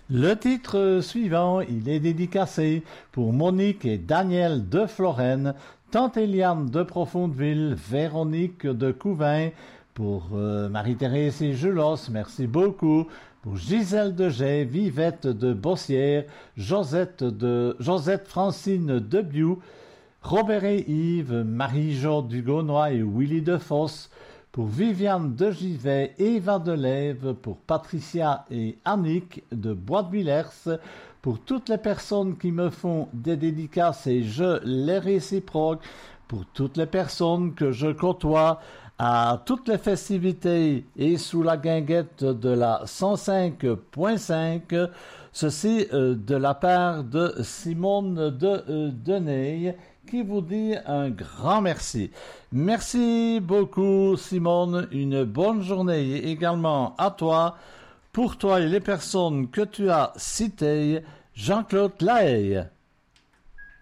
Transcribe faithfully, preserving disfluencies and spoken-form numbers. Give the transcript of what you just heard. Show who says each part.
Speaker 1: Le titre suivant, il est dédicacé pour Monique et Daniel de Florenne, Tante Eliane de Profondeville, Véronique de Couvin, pour euh, Marie-Thérèse et Julos, merci beaucoup, pour Gisèle de Gay, Vivette de Bossière, Josette, de, Josette Francine de Biou, Robert et Yves, Marie-Jo Dugonnois et Willy de Fosse, pour Viviane de Givet, Eva de Lève, pour Patricia et Annick de Bois de Villers, pour toutes les personnes qui me font des dédicaces et je les réciproque, pour toutes les personnes que je côtoie à toutes les festivités et sous la guinguette de la cent cinq point cinq, ceci euh, de la part de Simone de euh, Deney, qui vous dit un grand merci. Merci beaucoup Simone, une bonne journée également à toi, pour toi et les personnes que tu as citées, Jean-Claude Lahaye.